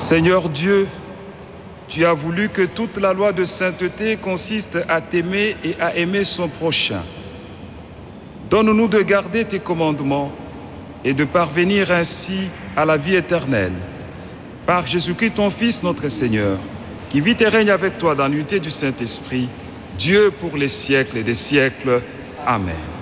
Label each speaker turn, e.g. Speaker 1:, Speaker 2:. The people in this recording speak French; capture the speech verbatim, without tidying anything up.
Speaker 1: Seigneur Dieu, tu as voulu que toute la loi de sainteté consiste à t'aimer et à aimer son prochain. Donne-nous de garder tes commandements et de parvenir ainsi à la vie éternelle. Par Jésus-Christ, ton Fils, notre Seigneur, qui vit et règne avec toi dans l'unité du Saint-Esprit, Dieu pour les siècles des siècles. Amen.